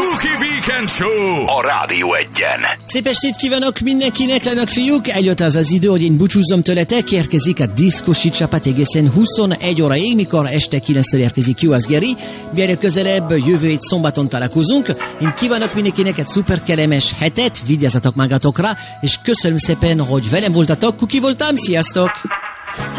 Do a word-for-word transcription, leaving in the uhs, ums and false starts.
Cookie Weekend Show a Rádió Egyen. Szép estét kívánok mindenkinek, lányok, fiúk! Eljött az az idő, hogy én búcsúzzom tőletek, érkezik a diszkosi csapat egészen huszonegy óraig, mikor este kilenckor érkezik Juhász Geri. Mielőtt közelebb jövő hét szombaton találkozunk. Én kívánok mindenkinek egy szuper kellemes hetet, vigyázzatok magatokra, és köszönöm szépen, hogy velem voltatok. Kuki voltam, sziasztok!